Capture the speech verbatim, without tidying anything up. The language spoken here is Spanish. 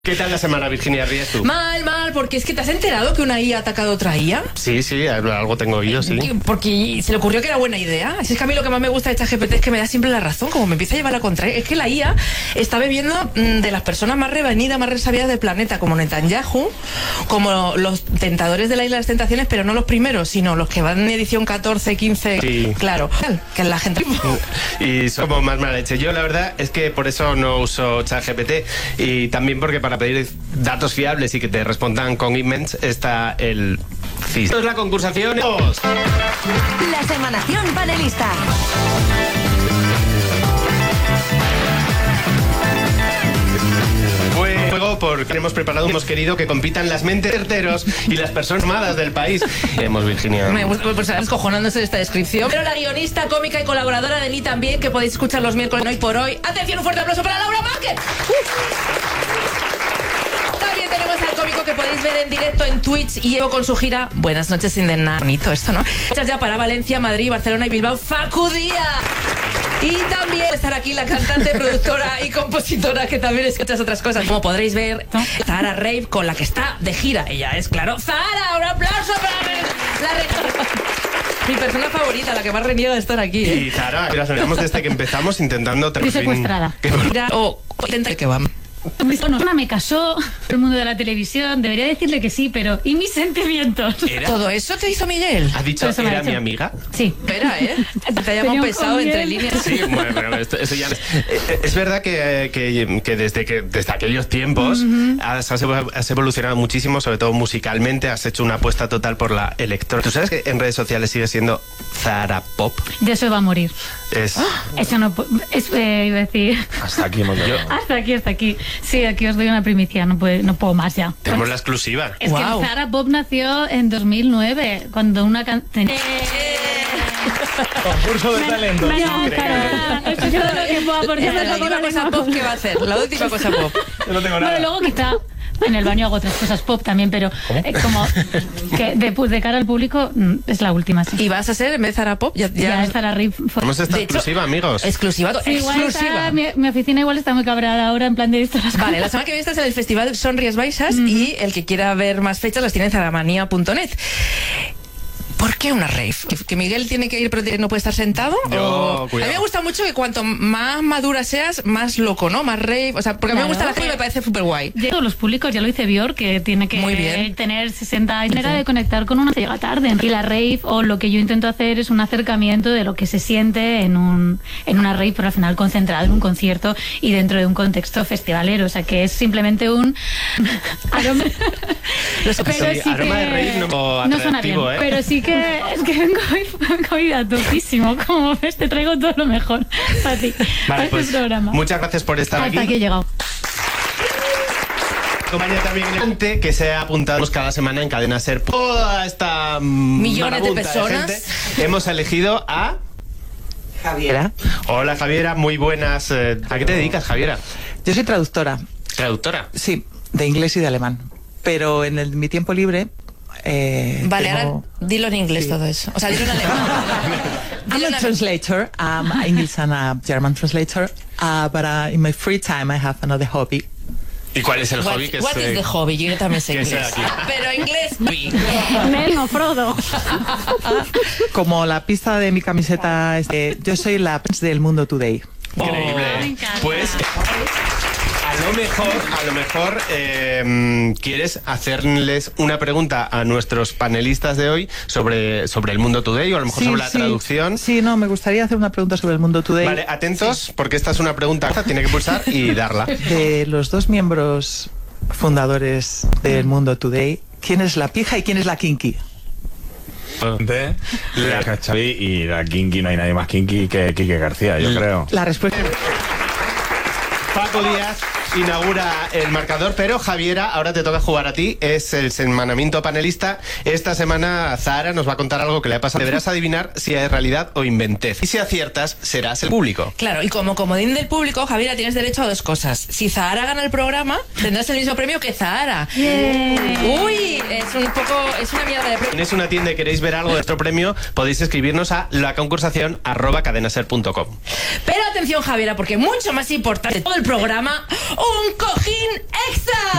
¿Qué tal la semana, Virginia Ríes, tú? Mal, mal, porque es que te has enterado que una I A ha atacado a otra I A. Sí, sí, algo tengo oído, sí. Porque se le ocurrió que era buena idea. Es que a mí lo que más me gusta de ChatGPT es que me da siempre la razón, como me empieza a llevar a la contraria. Es que la I A está bebiendo de las personas más revenidas, más resabiadas del planeta, como Netanyahu, como los tentadores de la Isla de las Tentaciones, pero no los primeros, sino los que van en edición catorce, quince. Sí. Claro, que la gente... Y somos más mala leche. Yo la verdad es que por eso no uso ChatGPT, y también porque para pedir datos fiables y que te respondan con emails está el C I S. Esto es la concursación. La semanación panelista. Pues luego, porque hemos preparado, hemos querido que compitan las mentes certeros y las personas armadas del país. Queremos, Virginia. Me gusta, pues escojonándose de esta descripción. Pero la guionista, cómica y colaboradora de Ni también, que podéis escuchar los miércoles hoy por hoy. Atención, un fuerte aplauso para Laura Márquez. También tenemos al cómico que podéis ver en directo en Twitch y llevo con su gira Buenas noches sin nada. Bonito esto, ¿no? Muchas ya para Valencia, Madrid, Barcelona y Bilbao. Facu Díaz. Y también estar aquí la cantante, productora y compositora, que también es muchas otras cosas. Como podréis ver, Zahara Rave, con la que está de gira. Ella es, claro, Zahara. Un aplauso para la reina. Mi persona favorita, la que más reniega de estar aquí, ¿eh? Y Zahara, que la sabemos desde que empezamos intentando... Fui secuestrada. O intenta que van. Bueno, una me casó, el mundo de la televisión, debería decirle que sí, pero ¿y mis sentimientos? ¿Era? ¿Todo eso te hizo Miguel? ¿Has dicho Eso me ha era hecho. mi amiga? Sí. Espera, ¿eh? Te hayamos Tenía un pesado con entre miel. líneas. Sí, bueno, pero esto, eso ya... Es, es verdad que, que, que, desde, que desde aquellos tiempos uh-huh. has, has evolucionado muchísimo, sobre todo musicalmente, has hecho una apuesta total por la electrónica. ¿Tú sabes que en redes sociales sigue siendo Zahara Pop? De eso va a morir. Es... Eso no pu- es, eh, iba a decir... Hasta aquí hemos llegado. Hasta aquí, hasta aquí. Sí, aquí os doy una primicia, no, puede, no puedo más ya. Tenemos la exclusiva. Es Wow. que Zahara Pop nació en dos mil nueve, cuando una canción... Concurso de talento. Me encanta. Eso es todo lo que puedo aportar. Esta es la última cosa pop que va a hacer. La última cosa pop. Yo no tengo nada. Bueno, luego quizá en el baño hago otras cosas pop también, pero eh, como que de, pues, de cara al público mm, es la última, sí. ¿Y vas a ser en vez de Zahara Pop? Ya, Ya, está la riff. Tenemos esta De hecho, exclusiva, amigos. Exclusiva. Sí, igual exclusiva. está- mi, mi oficina igual está muy cabreada ahora, en plan de visto las Vale, la cosas. semana que viene estás en el Festival Sonríes Baixas Mm-hmm. y el que quiera ver más fechas las tiene en zaramanía punto net. ¿Por qué una rave? ¿Que, que Miguel tiene que ir pero no puede estar sentado? Yo, ¿O? cuidado. A mí me gusta mucho que cuanto más madura seas, más loco, ¿no? Más rave. O sea, porque a mí me Claro. gusta la gente y me parece súper guay. Ya todos los públicos, ya lo dice Björk, que tiene que Muy bien. tener sesenta años. Manera de conectar con una que llega tarde. Y la rave, o lo que yo intento hacer, es un acercamiento de lo que se siente en un en una rave, pero al final concentrado en un concierto y dentro de un contexto festivalero. O sea, que es simplemente un aroma. Los- Sí, aroma de rave no no suena bien, atractivo, ¿eh? pero sí que es que vengo hoy, vengo hoy a topísimo. Como ves, te traigo todo lo mejor para ti, para Vale, este pues programa. muchas gracias por estar Hasta aquí aquí. he llegado. Compañía también elegante que se ha apuntado cada semana en Cadena Ser. Toda esta mm, Millones de marabunta personas. gente. Hemos elegido a Javiera. Hola, Javiera, muy buenas. eh, ¿A qué te dedicas, Javiera? Yo soy traductora, Traductora. sí, de inglés y de alemán. Pero en el- mi tiempo libre. Eh, Vale, tengo- ahora dilo en inglés Sí. todo eso. O sea, dilo en alemán. I'm Dilo en a alemán. translator, I'm an English and a German translator. Uh, but uh, in my free time, I have another hobby. ¿Y cuál es el What, hobby que what es, is eh, the hobby? Yo también sé que sea inglés. aquí? Pero inglés. Nel, no, Frodo. Como la pista de mi camiseta, es de, yo soy la prensa del Mundo Today. Increíble. me encanta. Pues a lo mejor, a lo mejor eh, quieres hacerles una pregunta a nuestros panelistas de hoy sobre, sobre el Mundo Today o a lo mejor Sí, sobre la sí. traducción. Sí, no, me gustaría hacer una pregunta sobre el Mundo Today. Vale, atentos, porque esta es una pregunta, tiene que pulsar y darla. De los dos miembros fundadores del Mundo Today, ¿quién es la pija y quién es la kinky? De la Xavi y la kinky, no hay nadie más kinky que Quique García, yo creo. La respuesta... Paco Díaz inaugura el marcador, pero Javiera, ahora te toca jugar a ti, es el semanamiento panelista. Esta semana Zahara nos va a contar algo que le ha pasado. Deberás adivinar si es realidad o inventez. Y si aciertas, serás el público. Claro, y como comodín del público, Javiera, tienes derecho a dos cosas. Si Zahara gana el programa, tendrás el mismo premio que Zahara. Uy, es un poco, es una mierda de premio. Si tenéis una tienda y queréis ver algo de nuestro premio, podéis escribirnos a la concursación arroba cadenaser punto com. Pero atención, Javiera, porque mucho más importante todo el programa, un cojín extra.